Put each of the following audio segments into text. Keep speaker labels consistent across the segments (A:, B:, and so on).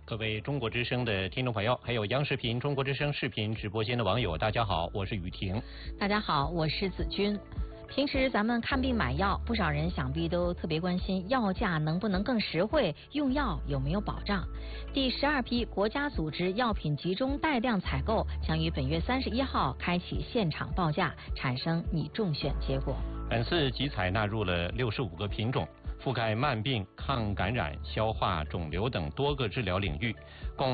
A: 各位中国之声的听众朋友，还有央视频、中国之声视频直播间的网友，大家好，我是雨婷。
B: 大家好，我是子君。平时咱们看病买药，不少人想必都特别关心药价能不能更实惠，用药有没有保障。第12批国家组织药品集中带量采购将于本月31号开启现场报价，产生拟中选结果。
A: 本次集采纳入了65个品种，覆盖慢病、抗感染、消化、肿瘤等多个治疗领域，共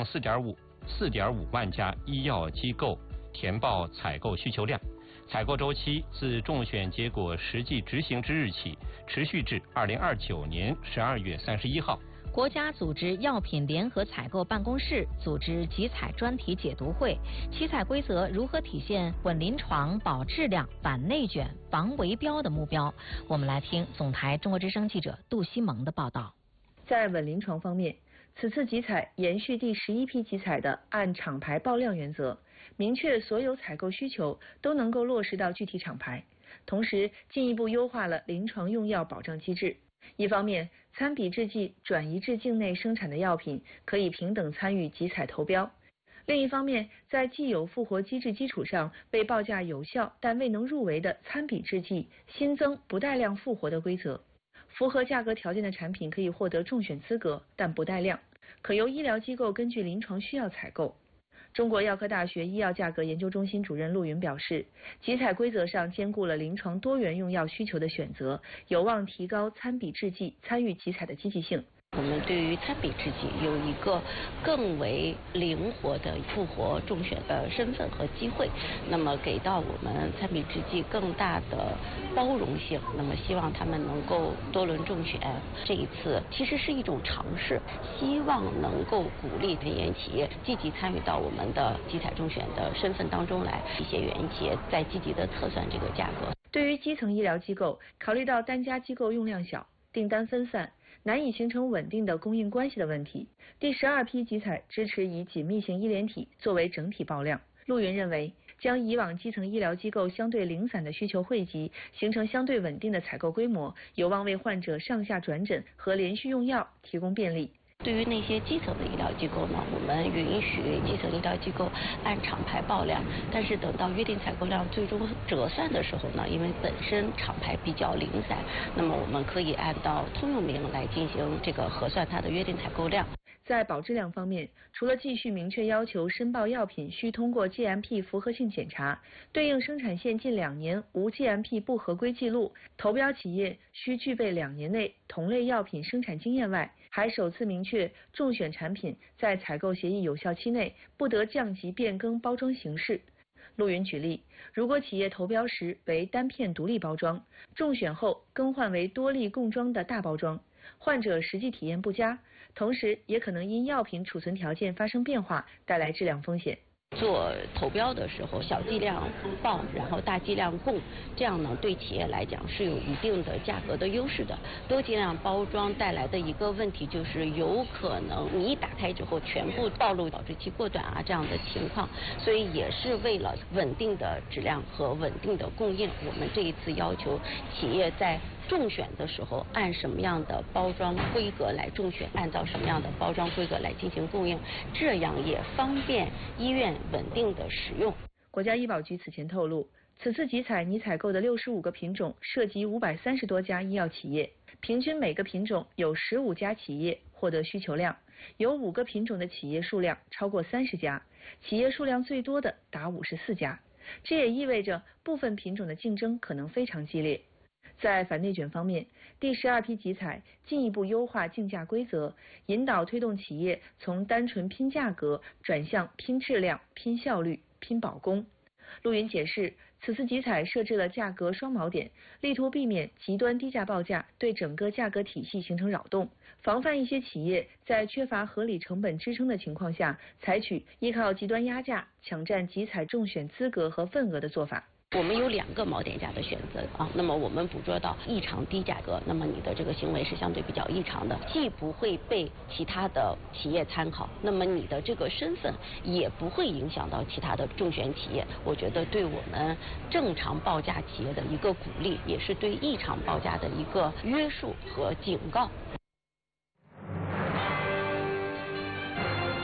A: 4.5万家医药机构填报采购需求量。采购周期自中选结果实际执行之日起，持续至2029年12月31号。
B: 国家组织药品联合采购办公室组织集采专题解读会，集采规则如何体现稳临床、保质量、反内卷、防围标的目标？我们来听总台中国之声记者杜西蒙的报道。
C: 在稳临床方面，此次集采延续第11批集采的按厂牌报量原则，明确所有采购需求都能够落实到具体厂牌，同时进一步优化了临床用药保障机制。一方面，参比制剂转移至境内生产的药品可以平等参与集采投标；另一方面，在既有复活机制基础上，被报价有效但未能入围的参比制剂新增不带量复活的规则。符合价格条件的产品可以获得中选资格，但不带量，可由医疗机构根据临床需要采购。中国药科大学医药价格研究中心主任陆云表示，集采规则上兼顾了临床多元用药需求的选择，有望提高参比制剂参与集采的积极性。
D: 我们对于参比制剂有一个更为灵活的复活中选的身份和机会，那么给到我们参比制剂更大的包容性，那么希望他们能够多轮中选。这一次其实是一种尝试，希望能够鼓励原研企业积极参与到我们的集采中选的身份当中来，一些原研企业在积极的测算这个价格。
C: 对于基层医疗机构，考虑到单家机构用量小、订单分散，难以形成稳定的供应关系的问题，第12批集采支持以紧密型医联体作为整体报量。陆云认为，将以往基层医疗机构相对零散的需求汇集，形成相对稳定的采购规模，有望为患者上下转诊和连续用药提供便利。
D: 对于那些基层的医疗机构呢，我们允许基层医疗机构按厂牌报量，但是等到约定采购量最终折算的时候呢，因为本身厂牌比较零散，那么我们可以按照通用名来进行这个核算它的约定采购量。
C: 在保质量方面，除了继续明确要求申报药品需通过 GMP 符合性检查，对应生产线近2年无 GMP 不合规记录，投标企业需具备2年内同类药品生产经验外，还首次明确中选产品在采购协议有效期内不得降级变更包装形式。陆云举例，如果企业投标时为单片独立包装，中选后更换为多粒共装的大包装，患者实际体验不佳，同时也可能因药品储存条件发生变化，带来质量风险。
D: 做投标的时候，小剂量报，然后大剂量供，这样呢对企业来讲是有一定的价格的优势的。多剂量包装带来的一个问题就是有可能你一打开之后全部暴露保质期过短啊这样的情况，所以也是为了稳定的质量和稳定的供应，我们这一次要求企业在中选的时候按什么样的包装规格来中选，按照什么样的包装规格来进行供应，这样也方便医院稳定的使用。
C: 国家医保局此前透露，此次集采拟采购的65个品种涉及530多家医药企业，平均每个品种有15家企业获得需求量，有5个品种的企业数量超过30家，企业数量最多的达54家。这也意味着部分品种的竞争可能非常激烈。在反内卷方面，第12批集采进一步优化竞价规则，引导推动企业从单纯拼价格转向拼质量、拼效率、拼保供。陆云解释，此次集采设置了价格双锚点，力图避免极端低价报价对整个价格体系形成扰动，防范一些企业在缺乏合理成本支撑的情况下，采取依靠极端压价抢占集采中选资格和份额的做法。
D: 我们有2个锚点价的选择啊，那么我们捕捉到异常低价格，那么你的这个行为是相对比较异常的，既不会被其他的企业参考，那么你的这个身份也不会影响到其他的中选企业。我觉得对我们正常报价企业的一个鼓励，也是对异常报价的一个约束和警告。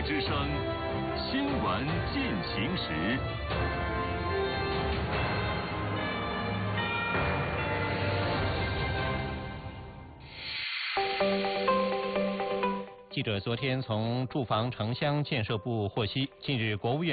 E: 之声新闻进行时。
A: 记者昨天从住房城乡建设部获悉，近日国务院